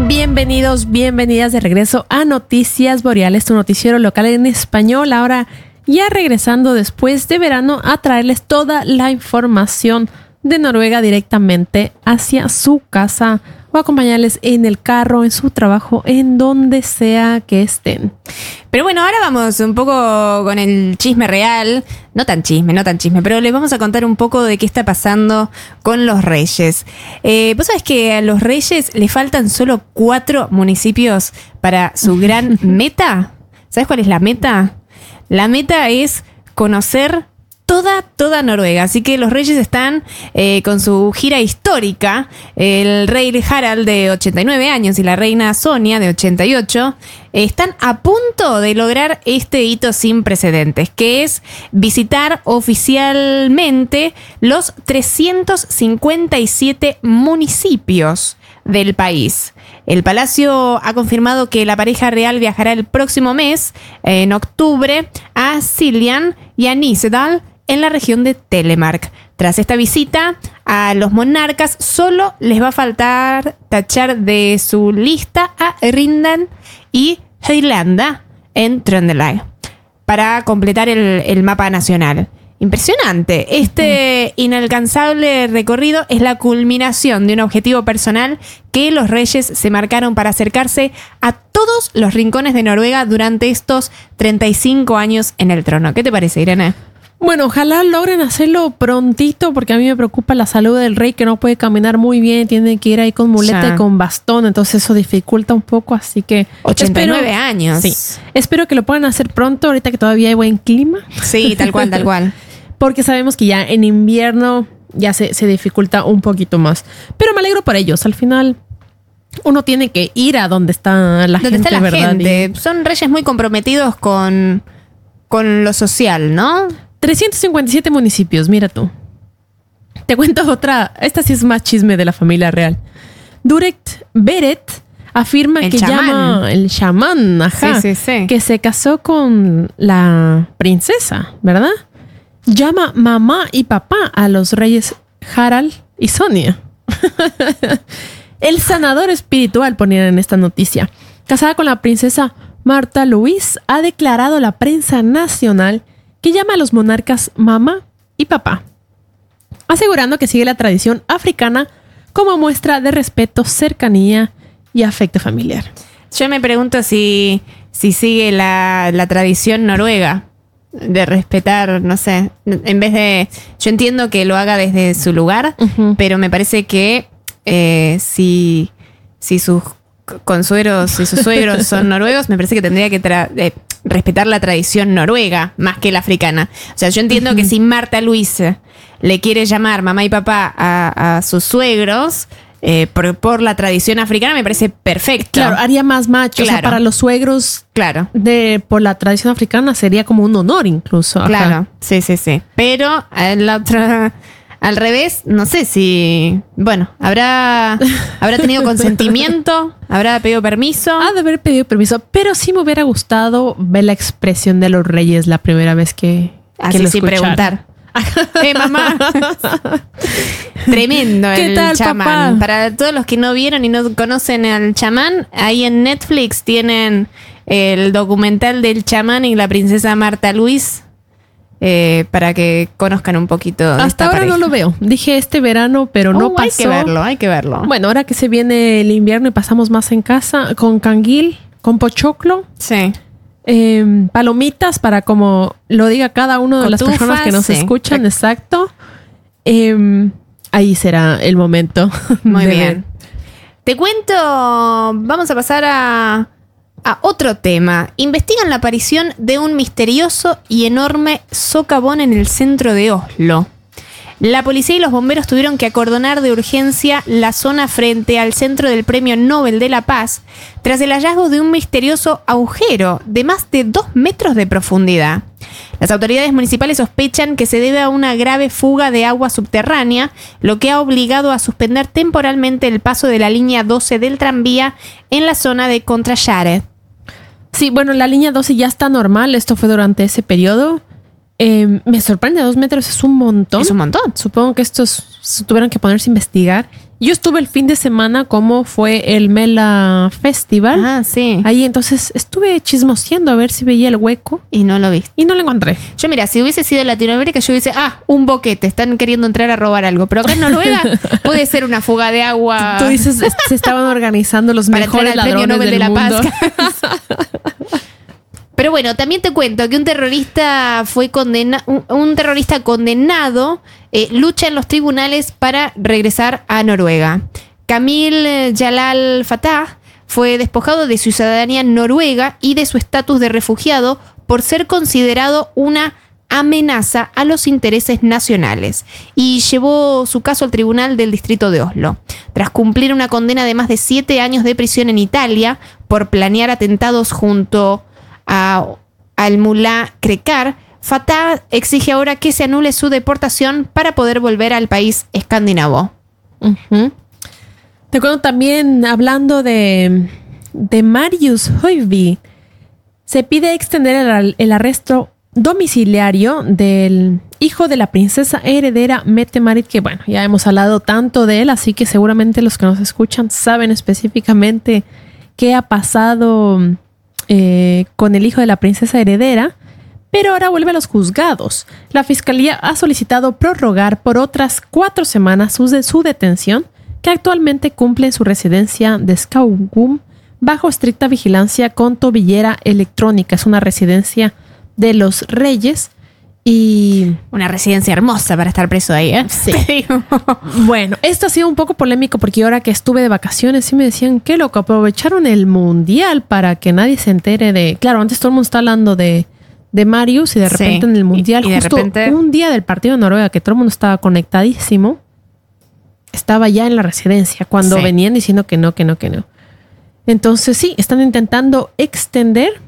Bienvenidos, bienvenidas de regreso a Noticias Boreales, tu noticiero local en español. Ahora ya regresando después de verano a traerles toda la información de Noruega directamente hacia su casa o acompañarles en el carro, en su trabajo, en donde sea que estén. Pero bueno, ahora vamos un poco con el chisme real. No tan chisme, pero les vamos a contar un poco de qué está pasando con los Reyes. Vos sabés que a los Reyes le faltan solo 4 municipios para su gran meta. ¿Sabés cuál es la meta? La meta es conocer toda Noruega. Así que los Reyes están con su gira histórica. El rey Harald, de 89 años, y la reina Sonia, de 88, están a punto de lograr este hito sin precedentes, que es visitar oficialmente los 357 municipios del país. El palacio ha confirmado que la pareja real viajará el próximo mes, en octubre, a Siljan y a Nisedal, en la región de Telemark. Tras esta visita a los monarcas, solo les va a faltar tachar de su lista a Rindal y Heilanda en Trøndelag para completar el mapa nacional. Impresionante. Este inalcanzable recorrido es la culminación de un objetivo personal que los Reyes se marcaron para acercarse a todos los rincones de Noruega durante estos 35 años en el trono. ¿Qué te parece, Irene? Bueno, ojalá logren hacerlo prontito, porque a mí me preocupa la salud del rey, que no puede caminar muy bien, tiene que ir ahí con muleta y con bastón, entonces eso dificulta un poco, así que... 89 años. Sí, espero que lo puedan hacer pronto, ahorita que todavía hay buen clima. Sí, tal cual, tal cual. Porque sabemos que ya en invierno ya se dificulta un poquito más. Pero me alegro por ellos, al final... Uno tiene que ir a donde está la gente, está la ¿verdad? Gente. Son reyes muy comprometidos con lo social, ¿no? 357 municipios, mira tú. Te cuento otra. Esta sí es más chisme de la familia real. Durek Beret afirma el chamán, ajá, sí. que se casó con la princesa, ¿verdad? Llama mamá y papá a los reyes Harald y Sonia. El sanador espiritual, ponían en esta noticia, casada con la princesa Marta Louise, ha declarado a la prensa nacional que llama a los monarcas mamá y papá, asegurando que sigue la tradición africana como muestra de respeto, cercanía y afecto familiar. Yo me pregunto si sigue la tradición noruega de respetar, no sé, en vez de... Yo entiendo que lo haga desde su lugar, pero me parece que si sus consuegros y sus suegros son noruegos, me parece que tendría que respetar la tradición noruega más que la africana. O sea, yo entiendo que si Marta Louise le quiere llamar mamá y papá a sus suegros, por la tradición africana, me parece perfecto. Claro, haría más macho. Claro. O sea, para los suegros, claro, por la tradición africana sería como un honor incluso. Ajá. Claro, sí. Pero la otra... Al revés, no sé si... Bueno, habrá tenido consentimiento, habrá pedido permiso. Ha de haber pedido permiso, pero sí me hubiera gustado ver la expresión de los reyes la primera vez que lo sin preguntar. Mamá. Tremendo el chamán. Papá? Para todos los que no vieron y no conocen al chamán, ahí en Netflix tienen el documental del chamán y la princesa Marta Louise. Para que conozcan un poquito de hasta ahora pareja. No lo veo. Dije este verano, pero no pasó. Hay que verlo. Bueno, ahora que se viene el invierno y pasamos más en casa, con canguil, con pochoclo. Sí. Palomitas para como lo diga cada uno de las personas que nos escuchan. Exacto. Ahí será el momento. Muy bien. Te cuento, vamos a pasar a otro tema. Investigan la aparición de un misterioso y enorme socavón en el centro de Oslo. La policía y los bomberos tuvieron que acordonar de urgencia la zona frente al centro del Premio Nobel de la Paz tras el hallazgo de un misterioso agujero de más de 2 metros de profundidad. Las autoridades municipales sospechan que se debe a una grave fuga de agua subterránea, lo que ha obligado a suspender temporalmente el paso de la línea 12 del tranvía en la zona de Contrasharet. Sí, bueno, la línea 12 ya está normal. Esto fue durante ese periodo. Me sorprende, 2 metros es un montón. Es un montón. Supongo que estos tuvieron que ponerse a investigar Yo estuve el fin de semana, como fue el Mela Festival. Ah, sí. Ahí entonces estuve chismoseando a ver si veía el hueco. Y no lo viste. Y no lo encontré. Yo, mira, si hubiese sido Latinoamérica, yo hubiese, un boquete, están queriendo entrar a robar algo. Pero acá en Noruega puede ser una fuga de agua. Tú dices, se estaban organizando los para mejores entrar al Premio ladrones Nobel del de la mundo. Paz. Pero bueno, también te cuento que un terrorista condenado lucha en los tribunales para regresar a Noruega. Kamil Jalal Fatah fue despojado de su ciudadanía noruega y de su estatus de refugiado por ser considerado una amenaza a los intereses nacionales, y llevó su caso al tribunal del distrito de Oslo. Tras cumplir una condena de más de 7 años de prisión en Italia por planear atentados junto al mulá Krekar, Fatah exige ahora que se anule su deportación para poder volver al país escandinavo. Uh-huh. Te acuerdo también, hablando de Marius Høiby, se pide extender el arresto domiciliario del hijo de la princesa heredera Mette-Marit, que bueno, ya hemos hablado tanto de él, así que seguramente los que nos escuchan saben específicamente qué ha pasado con el hijo de la princesa heredera, pero ahora vuelve a los juzgados. La fiscalía ha solicitado prorrogar por otras 4 semanas su detención, que actualmente cumple en su residencia de Skaugum bajo estricta vigilancia con tobillera electrónica. Es una residencia de los reyes y... una residencia hermosa para estar preso ahí, ¿eh? Sí. Bueno, esto ha sido un poco polémico porque ahora que estuve de vacaciones sí me decían, qué loco, aprovecharon el mundial para que nadie se entere de... Claro, antes todo el mundo está hablando de Marius y de repente en el mundial, y justo repente... un día del partido de Noruega que todo el mundo estaba conectadísimo, estaba ya en la residencia cuando venían diciendo que no. Entonces sí, están intentando extender.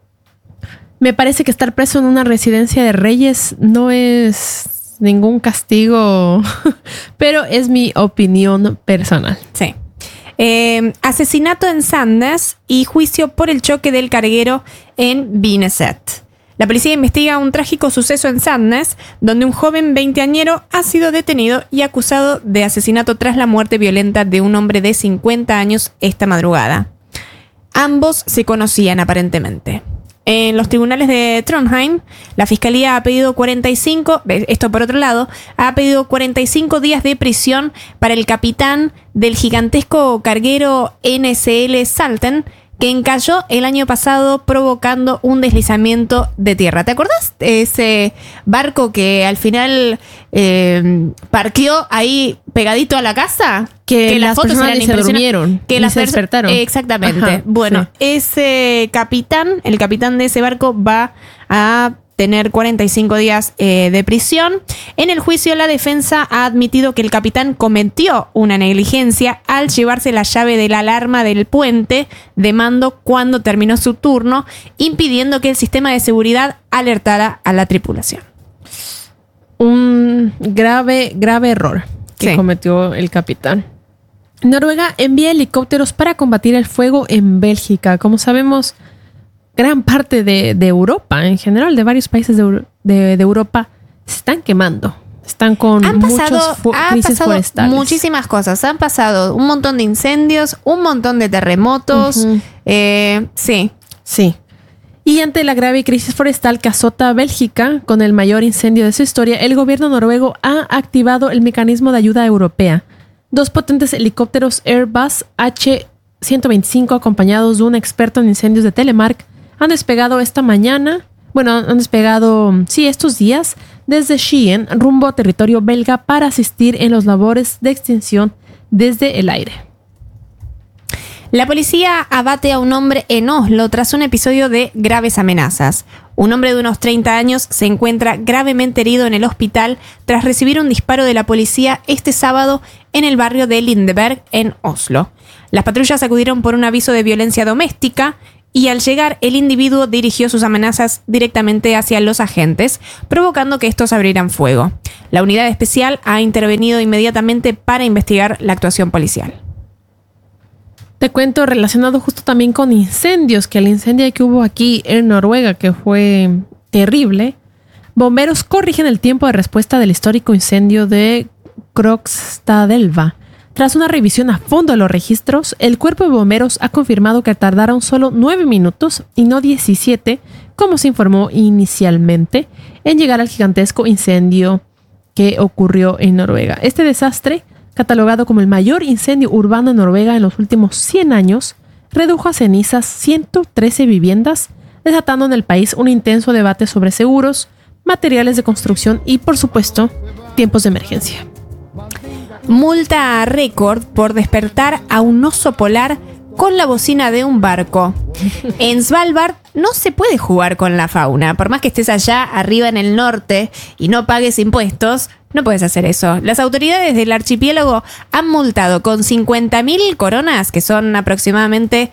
Me parece que estar preso en una residencia de reyes no es ningún castigo, pero es mi opinión personal. Sí. Asesinato en Sandnes y juicio por el choque del carguero en Vineset. La policía investiga un trágico suceso en Sandnes, donde un joven veinteañero ha sido detenido y acusado de asesinato tras la muerte violenta de un hombre de 50 años esta madrugada. Ambos se conocían aparentemente. En los tribunales de Trondheim, la fiscalía ha pedido 45 días de prisión para el capitán del gigantesco carguero NSL Salten, que encalló el año pasado provocando un deslizamiento de tierra. ¿Te acordás de ese barco que al final parqueó ahí pegadito a la casa? Que las personas se durmieron, que se despertaron. Exactamente. Ajá, bueno, sí. El capitán de ese barco va a tener 45 días de prisión. En el juicio, la defensa ha admitido que el capitán cometió una negligencia al llevarse la llave de la alarma del puente de mando cuando terminó su turno, impidiendo que el sistema de seguridad alertara a la tripulación. Un grave error que cometió el capitán. Noruega envía helicópteros para combatir el fuego en Bélgica. Como sabemos, gran parte de Europa, en general, de varios países de Europa, se están quemando. Están con muchas crisis forestales. Muchísimas cosas. Han pasado un montón de incendios, un montón de terremotos. Uh-huh. Sí. Y ante la grave crisis forestal que azota a Bélgica, con el mayor incendio de su historia, el gobierno noruego ha activado el mecanismo de ayuda europea. 2 potentes helicópteros Airbus H-125, acompañados de un experto en incendios de Telemark, han despegado estos días desde Skien rumbo a territorio belga para asistir en las labores de extinción desde el aire. La policía abate a un hombre en Oslo tras un episodio de graves amenazas. Un hombre de unos 30 años se encuentra gravemente herido en el hospital tras recibir un disparo de la policía este sábado en el barrio de Lindeberg, en Oslo. Las patrullas acudieron por un aviso de violencia doméstica y al llegar el individuo dirigió sus amenazas directamente hacia los agentes, provocando que estos abrieran fuego. La unidad especial ha intervenido inmediatamente para investigar la actuación policial. Te cuento relacionado justo también con incendios, que el incendio que hubo aquí en Noruega, que fue terrible, bomberos corrigen el tiempo de respuesta del histórico incendio de Krokstadelva. Tras una revisión a fondo de los registros, el cuerpo de bomberos ha confirmado que tardaron solo 9 minutos y no 17, como se informó inicialmente, en llegar al gigantesco incendio que ocurrió en Noruega. Este desastre, catalogado como el mayor incendio urbano en Noruega en los últimos 100 años, redujo a cenizas 113 viviendas, desatando en el país un intenso debate sobre seguros, materiales de construcción y, por supuesto, tiempos de emergencia. Multa récord por despertar a un oso polar con la bocina de un barco. En Svalbard no se puede jugar con la fauna. Por más que estés allá arriba en el norte y no pagues impuestos, no puedes hacer eso. Las autoridades del archipiélago han multado con 50.000 coronas, que son aproximadamente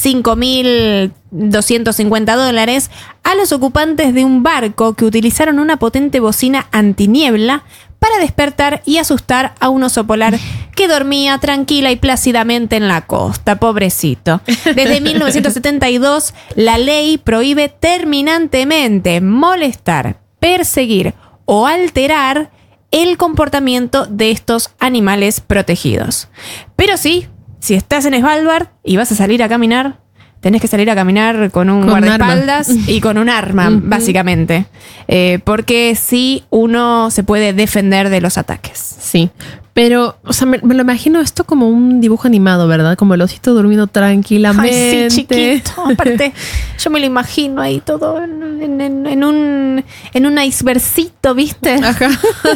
$5.250, a los ocupantes de un barco que utilizaron una potente bocina antiniebla para despertar y asustar a un oso polar que dormía tranquila y plácidamente en la costa, pobrecito. Desde 1972, la ley prohíbe terminantemente molestar, perseguir o alterar el comportamiento de estos animales protegidos. Pero sí, si estás en Svalbard y vas a salir a caminar, tenés que salir a caminar con un guardaespaldas y con un arma, básicamente. Porque sí, uno se puede defender de los ataques. Sí, pero, o sea, me lo imagino esto como un dibujo animado, ¿verdad? Como el osito durmiendo tranquilamente. Ay, sí, chiquito. Aparte, yo me lo imagino ahí todo en un icebergcito, ¿viste? Ajá.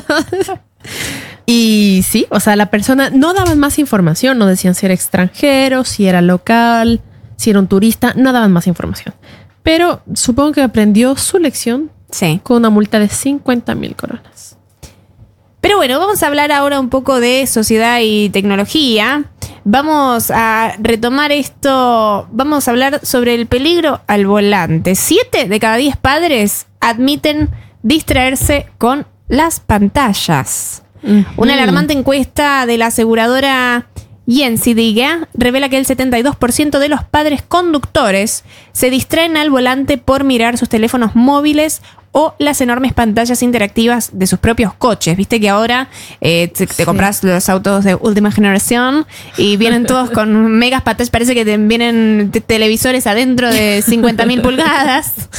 Y sí, o sea, la persona no daban más información, no decían si era extranjero, si era local, si era un turista, no daban más información. Pero supongo que aprendió su lección, sí, con una multa de 50.000 coronas. Pero bueno, vamos a hablar ahora un poco de sociedad y tecnología. Vamos a retomar esto, vamos a hablar sobre el peligro al volante. 7 de cada 10 padres admiten distraerse con las pantallas. Una alarmante encuesta de la aseguradora Gjensidige revela que el 72% de los padres conductores se distraen al volante por mirar sus teléfonos móviles o las enormes pantallas interactivas de sus propios coches. Viste que ahora te compras los autos de última generación y vienen todos con megas pantallas. Parece que te vienen televisores adentro de 50.000 pulgadas.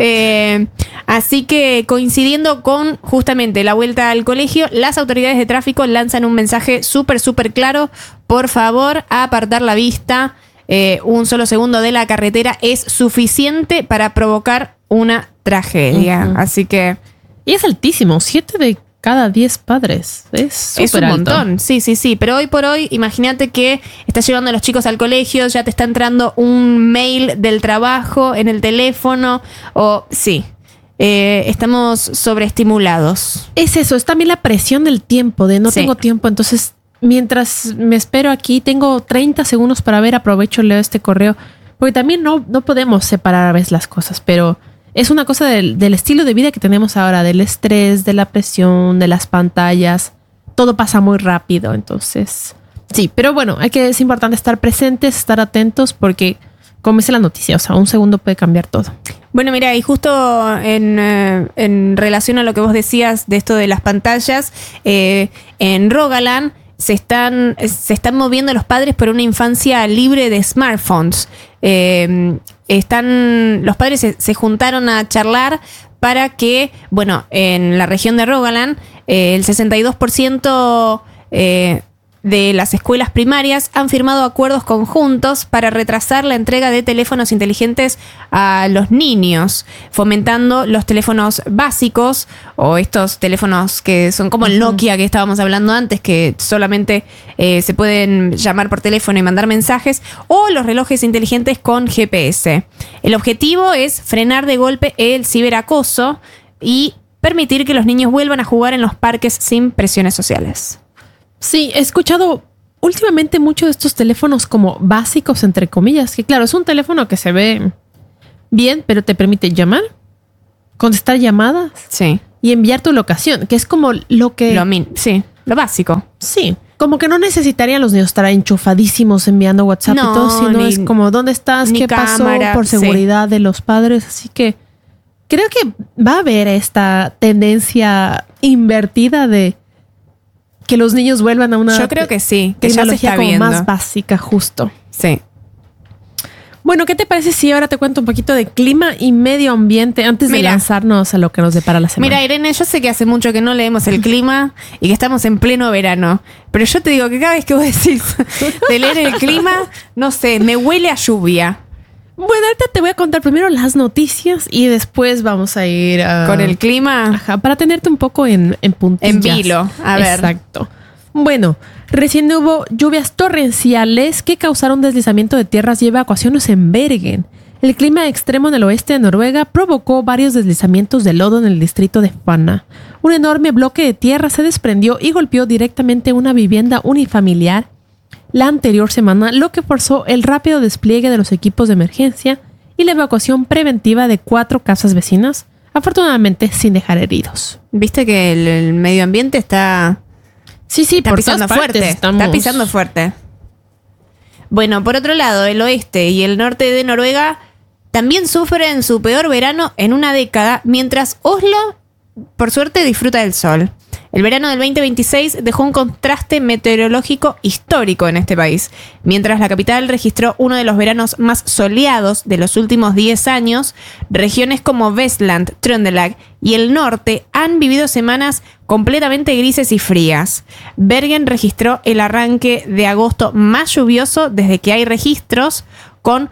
Así que, coincidiendo con justamente la vuelta al colegio, las autoridades de tráfico lanzan un mensaje súper claro. Por favor, a apartar la vista. Un solo segundo de la carretera es suficiente para provocar una tragedia. Así que... Y es altísimo, 7 de cada 10 padres. Es un montón, sí. Pero hoy por hoy, imagínate que estás llevando a los chicos al colegio, ya te está entrando un mail del trabajo en el teléfono, o sí. Estamos sobreestimulados. Es eso, es también la presión del tiempo, de no tengo tiempo, entonces mientras me espero aquí, tengo 30 segundos para ver, aprovecho, leo este correo, porque también no podemos separar a veces las cosas, pero es una cosa del estilo de vida que tenemos ahora, del estrés, de la presión, de las pantallas, todo pasa muy rápido, entonces sí, pero bueno, es importante estar presentes, estar atentos, porque como dice la noticia, o sea, un segundo puede cambiar todo. Bueno, mira, y justo en relación a lo que vos decías de esto de las pantallas, en Rogaland se están moviendo los padres por una infancia libre de smartphones. Los padres se juntaron a charlar para que, bueno, en la región de Rogaland, el 62% de las escuelas primarias han firmado acuerdos conjuntos para retrasar la entrega de teléfonos inteligentes a los niños, fomentando los teléfonos básicos o estos teléfonos que son como el Nokia que estábamos hablando antes, que solamente se pueden llamar por teléfono y mandar mensajes, o los relojes inteligentes con GPS. El objetivo es frenar de golpe el ciberacoso y permitir que los niños vuelvan a jugar en los parques sin presiones sociales. Sí, he escuchado últimamente mucho de estos teléfonos como básicos, entre comillas, que claro, es un teléfono que se ve bien, pero te permite llamar, contestar llamadas y enviar tu locación, que es como lo básico. Sí, como que no necesitarían los niños estar enchufadísimos enviando WhatsApp y todo, sino es como ¿dónde estás? ¿Qué cámara, pasó? Por seguridad de los padres, así que creo que va a haber esta tendencia invertida de que los niños vuelvan a una Yo creo que sí, que ya se tecnología está como viendo. más básica, justo. Sí. Bueno, ¿qué te parece si ahora te cuento un poquito de clima y medio ambiente antes de Mira. lanzarnos a lo que nos depara la semana? Mira, Irene, yo sé que hace mucho que no leemos el clima y que estamos en pleno verano, pero yo te digo que cada vez que vos decís de leer el clima, no sé, me huele a lluvia. Bueno, ahorita te voy a contar primero las noticias y después vamos a ir Con el clima Ajá, para tenerte un poco en puntillas. en vilo. A ver. Exacto. Bueno, recién hubo lluvias torrenciales que causaron deslizamiento de tierras y evacuaciones en Bergen. El clima extremo en el oeste de Noruega provocó varios deslizamientos de lodo en el distrito de Fana. Un enorme bloque de tierra se desprendió y golpeó directamente una vivienda unifamiliar la anterior semana, lo que forzó el rápido despliegue de los equipos de emergencia y la evacuación preventiva de 4 casas vecinas, afortunadamente sin dejar heridos. Viste que el medio ambiente está Sí, Está por pisando todas fuerte. partes estamos- Está pisando fuerte. Bueno, por otro lado, el oeste y el norte de Noruega también sufren su peor verano en una década, mientras Oslo, por suerte, disfruta del sol. El verano del 2026 dejó un contraste meteorológico histórico en este país. Mientras la capital registró uno de los veranos más soleados de los últimos 10 años, regiones como Vestland, Trøndelag y el norte han vivido semanas completamente grises y frías. Bergen registró el arranque de agosto más lluvioso desde que hay registros, con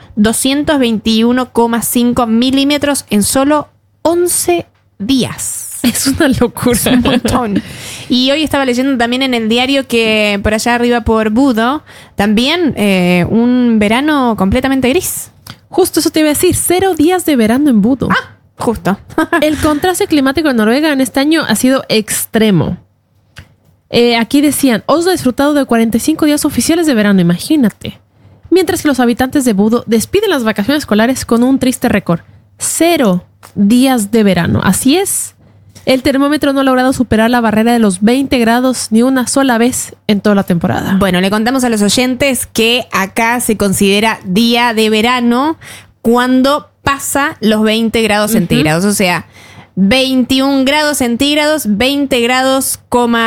221,5 milímetros en solo 11 días. Es una locura. Un montón. Y hoy estaba leyendo también en el diario que por allá arriba por Budo, también un verano completamente gris. Justo eso te iba a decir, 0 días de verano en Budo. Justo. El contraste climático en Noruega en este año ha sido extremo. Aquí decían, Oslo ha disfrutado de 45 días oficiales de verano, imagínate. Mientras que los habitantes de Budo despiden las vacaciones escolares con un triste récord. 0 días de verano. Así es. El termómetro no ha logrado superar la barrera de los 20 grados ni una sola vez en toda la temporada. Bueno, le contamos a los oyentes que acá se considera día de verano cuando pasa los 20 grados centígrados. O sea, 21 grados centígrados, 20 grados,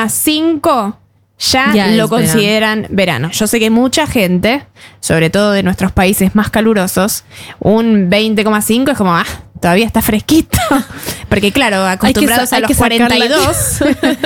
5 ya lo es consideran verano. Yo sé que mucha gente, sobre todo de nuestros países más calurosos, un 20,5 es como, todavía está fresquito. Porque claro, acostumbrados a los 42,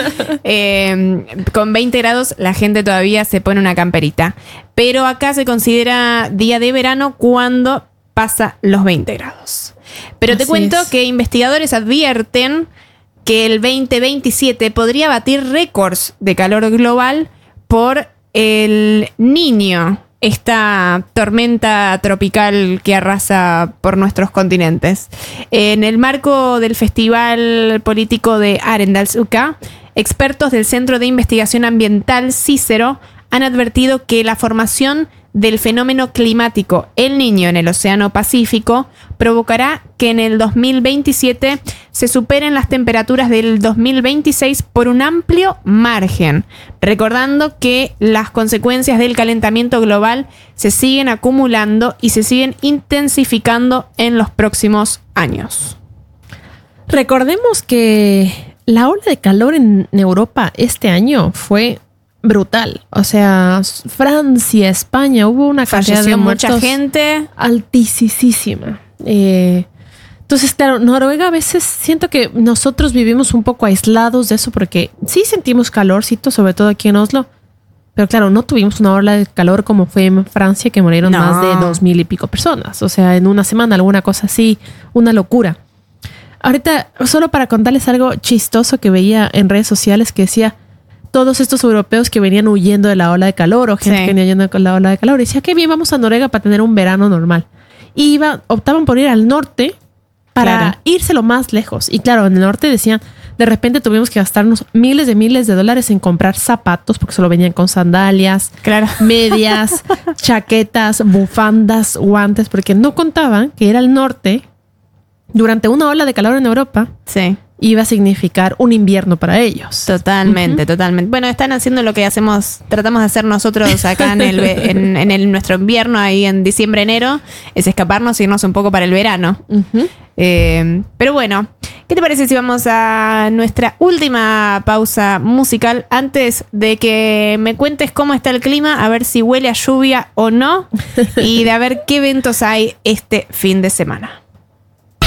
con 20 grados la gente todavía se pone una camperita. Pero acá se considera día de verano cuando pasa los 20 grados. Pero te Así cuento es. que investigadores advierten que el 2027 podría batir récords de calor global por el Niño, esta tormenta tropical que arrasa por nuestros continentes. En el marco del Festival Político de Arendalsuka, expertos del Centro de Investigación Ambiental Cícero han advertido que la formación del fenómeno climático El Niño en el Océano Pacífico provocará que en el 2027 se superen las temperaturas del 2026 por un amplio margen, recordando que las consecuencias del calentamiento global se siguen acumulando y se siguen intensificando en los próximos años. Recordemos que la ola de calor en Europa este año fue brutal. O sea, Francia, España, hubo una cantidad de Falleció muertos mucha gente. altísima. Entonces, claro, Noruega a veces siento que nosotros vivimos un poco aislados de eso porque sí sentimos calorcito, sobre todo aquí en Oslo. Pero claro, no tuvimos una ola de calor como fue en Francia, que murieron No. más de 2,000 y pico personas. O sea, en una semana, alguna cosa así, una locura. Ahorita, solo para contarles algo chistoso que veía en redes sociales que decía todos estos europeos que venían huyendo de la ola de calor o gente Sí. que venía huyendo de la ola de calor. Y decía que bien, vamos a Noruega para tener un verano normal. Y optaban por ir al norte para Claro. irse lo más lejos. Y claro, en el norte decían, de repente tuvimos que gastarnos miles de dólares en comprar zapatos porque solo venían con sandalias, Claro. medias, chaquetas, bufandas, guantes, porque no contaban que era el norte durante una ola de calor en Europa. Sí. iba a significar un invierno para ellos. Totalmente, totalmente. Bueno, están haciendo lo que tratamos de hacer nosotros acá en nuestro invierno, ahí en diciembre, enero, es escaparnos, irnos un poco para el verano. Pero bueno, ¿qué te parece si vamos a nuestra última pausa musical antes de que me cuentes cómo está el clima, a ver si huele a lluvia o no, y de a ver qué eventos hay este fin de semana?